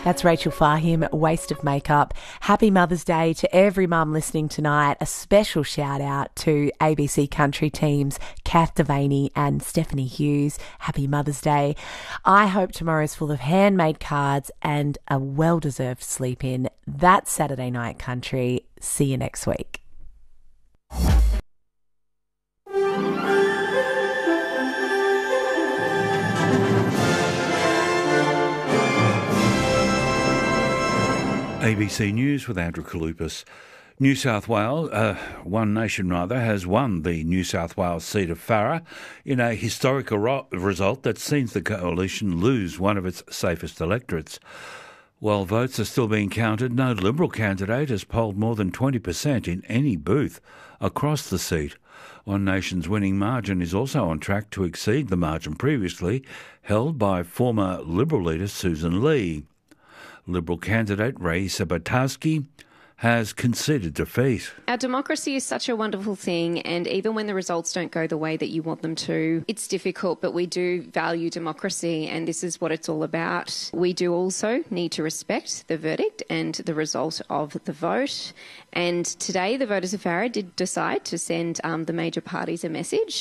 That's Rachel Fahim, Waste of Makeup. Happy Mother's Day to every mum listening tonight. A special shout out to ABC Country teams Kath Devaney and Stephanie Hughes. Happy Mother's Day. I hope tomorrow's full of handmade cards and a well-deserved sleep in. That's Saturday Night Country. See you next week. ABC News with Andrew Kalupas. New South Wales, One Nation has won the New South Wales seat of Farrer in a historical result that sees the coalition lose one of its safest electorates. While votes are still being counted, no Liberal candidate has polled more than 20% in any booth across the seat. One Nation's winning margin is also on track to exceed the margin previously held by former Liberal leader Susan Lee. Liberal candidate Ray Sabatowski has conceded defeat. Our democracy is such a wonderful thing, and even when the results don't go the way that you want them to, it's difficult, but we do value democracy, and this is what it's all about. We do also need to respect the verdict and the result of the vote, and today the voters of Farrer did decide to send the major parties a message